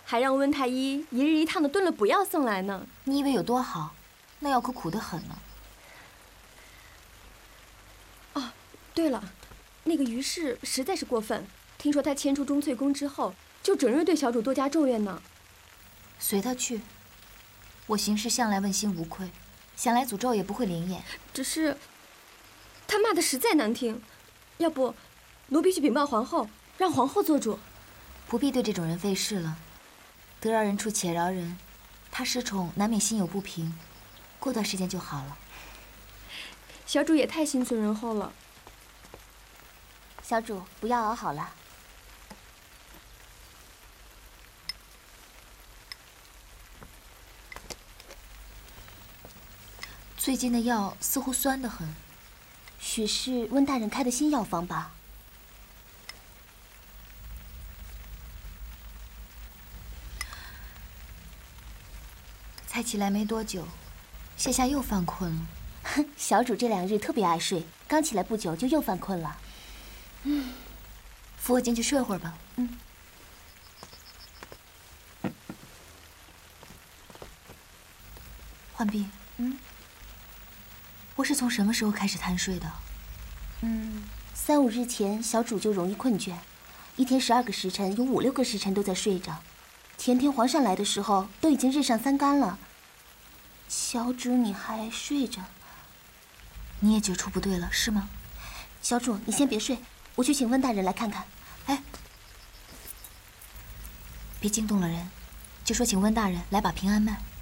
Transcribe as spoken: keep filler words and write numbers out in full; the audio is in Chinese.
还让温太医一日一趟的炖了补药送来呢。 你以为有多好？那药可苦得很呢。 哦，对了，那个于氏实在是过分。听说他迁出钟粹宫之后，就准是对小主多加咒怨呢。 随他去，我行事向来问心无愧，想来诅咒也不会灵验。 只是，他骂的实在难听，要不，奴婢去禀报皇后，让皇后做主。 不必对这种人费事了。得饶人处且饶人，他失宠难免心有不平，过段时间就好了。 小主也太心存仁厚了。 小主，不要熬好了。 最近的药似乎酸得很， 许是温大人开的新药方吧？ 才起来没多久，现下又犯困了。 哼，小主这两日特别爱睡，刚起来不久就又犯困了。 嗯，扶我进去睡会儿吧。 嗯。 浣碧， 嗯， 我是从什么时候开始贪睡的？ 嗯，三五日前，小主就容易困倦，一天十二个时辰，有五六个时辰都在睡着。前天皇上来的时候，都已经日上三竿了。小主，你还睡着？ 你也觉出不对了，是吗？ 小主，你先别睡，我去请温大人来看看。 哎，别惊动了人，就说请温大人来把平安脉。